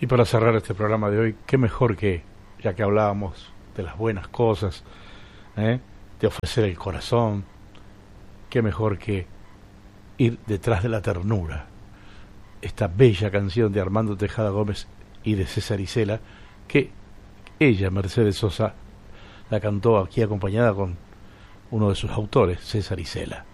Y para cerrar este programa de hoy, qué mejor que, ya que hablábamos de las buenas cosas, ¿eh? de ofrecer el corazón, qué mejor que ir detrás de la ternura. Esta bella canción de Armando Tejada Gómez y de César Isela, que ella, Mercedes Sosa, la cantó aquí acompañada con uno de sus autores, César Isela.